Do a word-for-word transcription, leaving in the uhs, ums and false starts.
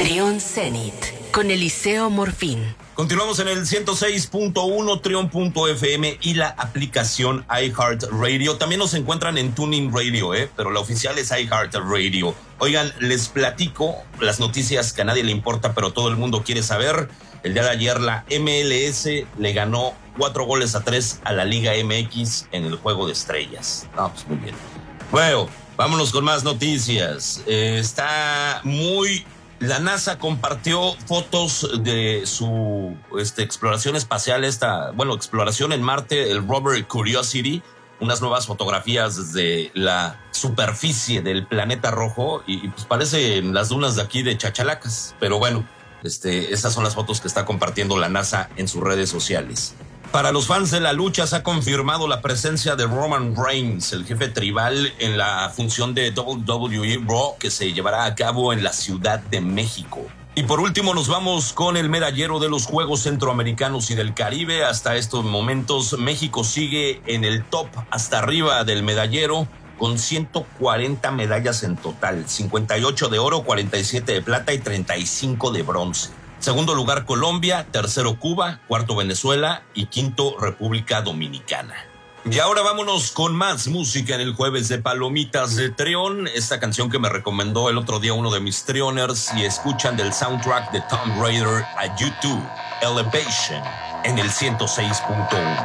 Trión Zenit con Eliseo Morfín. Continuamos en el ciento seis punto uno Trión punto F M y la aplicación iHeartRadio. También nos encuentran en Tuning Radio, ¿eh? pero la oficial es iHeartRadio. Oigan, les platico las noticias que a nadie le importa, pero todo el mundo quiere saber. El día de ayer la M L S le ganó cuatro goles a tres a la Liga M X en el Juego de Estrellas. No, pues muy bien. Bueno, vámonos con más noticias. Eh, está muy... La NASA compartió fotos de su este, exploración espacial, esta, bueno, exploración en Marte, el rover Curiosity, unas nuevas fotografías desde la superficie del planeta rojo y, y pues parecen las dunas de aquí de Chachalacas, pero bueno, este, esas son las fotos que está compartiendo la NASA en sus redes sociales. Para los fans de la lucha se ha confirmado la presencia de Roman Reigns, el jefe tribal, en la función de W W E Raw que se llevará a cabo en la Ciudad de México. Y por último nos vamos con el medallero de los Juegos Centroamericanos y del Caribe. Hasta estos momentos México sigue en el top hasta arriba del medallero con ciento cuarenta medallas en total, cincuenta y ocho de oro, cuarenta y siete de plata y treinta y cinco de bronce. Segundo lugar Colombia, tercero Cuba, cuarto Venezuela y quinto República Dominicana. Y ahora vámonos con más música en el jueves de Palomitas de Trión. Esta canción que me recomendó el otro día uno de mis Trioners y escuchan del soundtrack de Tomb Raider a YouTube, Elevation, en el ciento seis punto uno.